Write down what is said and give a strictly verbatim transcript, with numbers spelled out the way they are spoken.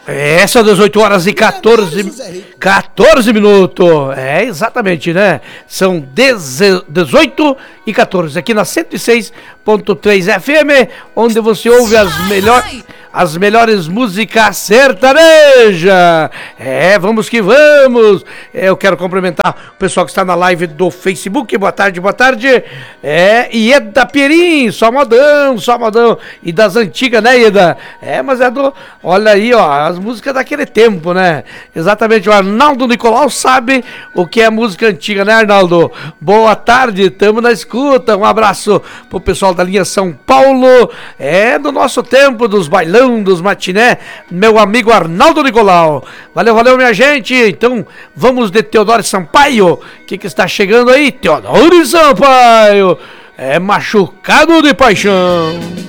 É, são dezoito horas e quatorze, quatorze minutos. É, exatamente, né? São dezoito e quatorze aqui na cento e seis ponto três F M, onde você ouve as melhores... As melhores músicas sertaneja. É, vamos que vamos. É, eu quero cumprimentar o pessoal que está na live do Facebook. Boa tarde, boa tarde. É, Ieda Perim, só modão, só modão. E das antigas, né, Ieda? É, mas é do... Olha aí, ó, as músicas daquele tempo, né? Exatamente, o Arnaldo Nicolau sabe o que é música antiga, né, Arnaldo? Boa tarde, tamo na escuta. Um abraço pro pessoal da linha São Paulo. É, do nosso tempo, dos bailão, dos matiné, meu amigo Arnaldo Nicolau. Valeu, valeu, minha gente. Então, vamos de Teodoro Sampaio. O que que está chegando aí? Teodoro Sampaio. É Machucado de Paixão.